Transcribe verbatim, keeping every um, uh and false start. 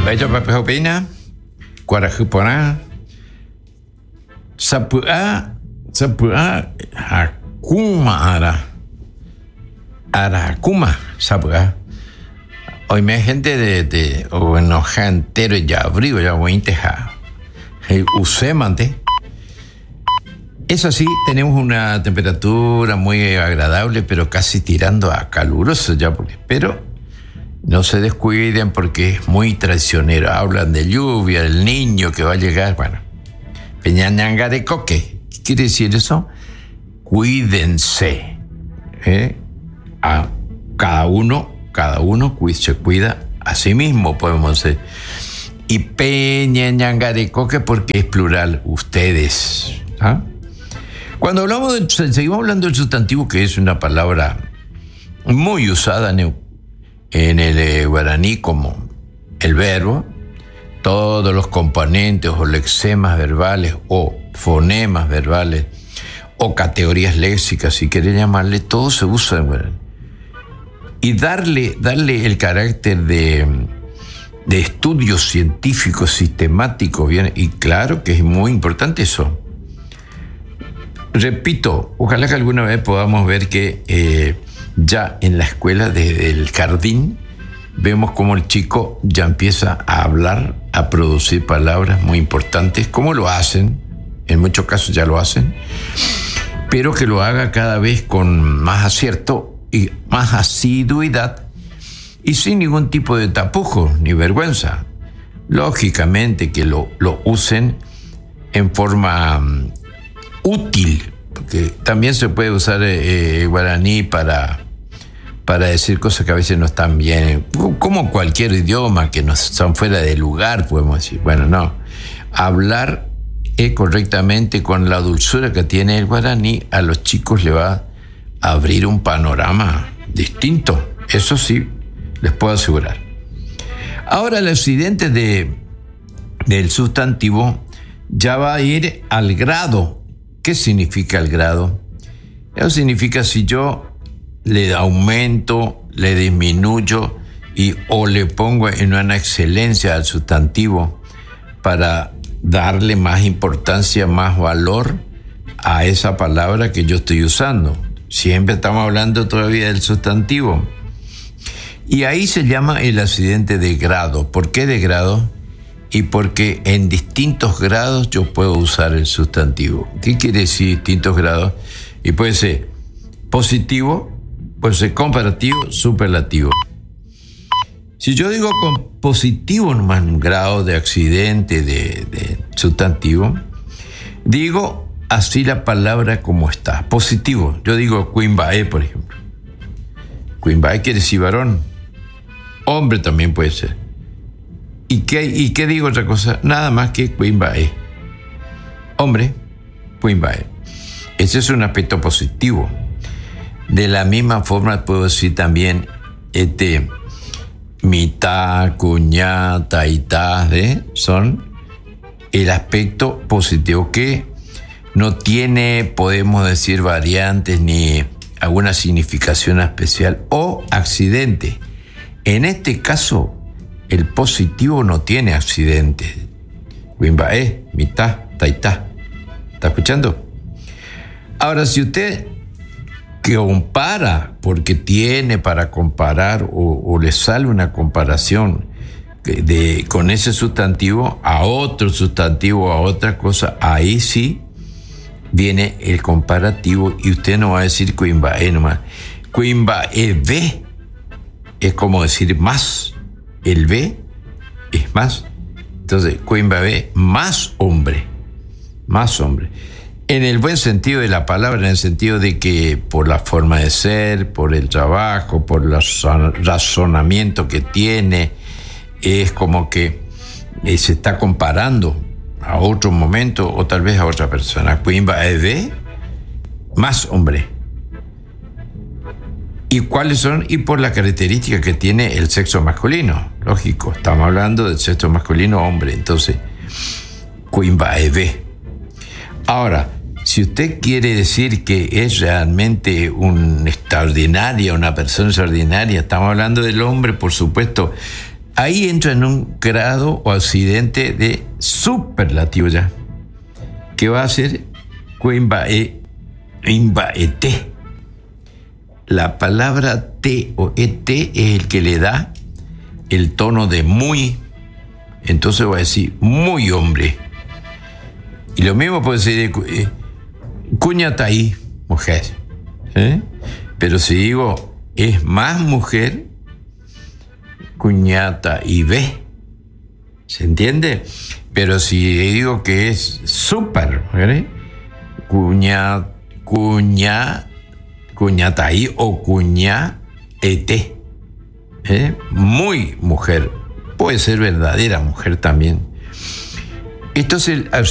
Bello papejopina, cuarajupona, sapua, sapua, hakuma ara, ara hakuma, sapua. Hoy me gente de, de, o bueno, entero ya abrigo, ya veinte ja, usemante. Es así, tenemos una temperatura muy agradable, pero casi tirando a caluroso ya, porque, pero no se descuiden porque es muy traicionero. Hablan de lluvia, del niño que va a llegar. Bueno, peñañangarecoque. ¿Qué quiere decir eso? Cuídense. ¿eh? A cada uno, cada uno se cuida a sí mismo, podemos decir. Y peñañangarecoque porque es plural, ustedes. ¿ah? Cuando hablamos del, seguimos hablando del sustantivo, que es una palabra muy usada en el en el eh, guaraní como el verbo, todos los componentes o lexemas verbales o fonemas verbales o categorías léxicas, si querés llamarle, todo se usa en guaraní. Y darle, darle el carácter de, de estudio científico, sistemático, bien, y claro que es muy importante eso. Repito, ojalá que alguna vez podamos ver que eh, ya en la escuela, desde el jardín, vemos cómo el chico ya empieza a hablar, a producir palabras muy importantes, como lo hacen, en muchos casos ya lo hacen, pero que lo haga cada vez con más acierto y más asiduidad y sin ningún tipo de tapujo ni vergüenza. Lógicamente que lo, lo usen en forma um, útil, porque también se puede usar eh, guaraní para... para decir cosas que a veces no están bien, como cualquier idioma que no son fuera de lugar, podemos decir. Bueno, no. Hablar eh, correctamente con la dulzura que tiene el guaraní, a los chicos le va a abrir un panorama distinto. Eso sí, les puedo asegurar. Ahora, el accidente de, del sustantivo ya va a ir al grado. ¿Qué significa el grado? Eso significa si yo le aumento, le disminuyo y o le pongo en una excelencia al sustantivo para darle más importancia, más valor a esa palabra que yo estoy usando. Siempre estamos hablando todavía del sustantivo. Y ahí se llama el accidente de grado. ¿Por qué de grado? Y porque en distintos grados yo puedo usar el sustantivo. ¿Qué quiere decir distintos grados? Y puede ser positivo, puede ser comparativo, superlativo. Si yo digo con positivo nomás un grado de accidente de, de sustantivo, digo así la palabra como está. Positivo. Yo digo cuimbae, por ejemplo. Cuimbae quiere decir varón. Hombre también puede ser. ¿Y qué, ¿Y qué digo otra cosa? Nada más que cuimbae. Hombre, cuimbae. Ese es un aspecto positivo. De la misma forma puedo decir también este mitad, cuñá, taitá, ¿eh? Son el aspecto positivo que no tiene, podemos decir, variantes ni alguna significación especial o accidente. En este caso, el positivo no tiene accidente. Wimbae, mitad, taitá. ¿Está escuchando? Ahora, si usted que compara, porque tiene para comparar o, o le sale una comparación de, con ese sustantivo a otro sustantivo, a otra cosa, ahí sí viene el comparativo y usted no va a decir cuimbae nomás. Cuimbae ve es como decir más. El ve es más. Entonces, cuimbae más hombre. Más hombre. En el buen sentido de la palabra, en el sentido de que por la forma de ser, por el trabajo, por el razonamiento que tiene, es como que eh, se está comparando a otro momento o tal vez a otra persona. Cuimbae ve más hombre. ¿Y cuáles son? Y por la característica que tiene el sexo masculino. Lógico, estamos hablando del sexo masculino hombre. Entonces, cuimbae ve. Ahora, si usted quiere decir que es realmente un extraordinaria, una persona extraordinaria, estamos hablando del hombre, por supuesto, ahí entra en un grado o accidente de superlativo ya, que va a ser cuimbae, imbaete. La palabra te o et es el que le da el tono de muy, entonces va a decir muy hombre. Y lo mismo puede ser eh, cuñataí, mujer. ¿Eh? Pero si digo es más mujer, cuñata y ve. ¿Se entiende? Pero si digo que es súper, ¿eh? cuña, cuña, cuñataí o cuña ete. ¿Eh? Muy mujer. Puede ser verdadera mujer también. Esto es el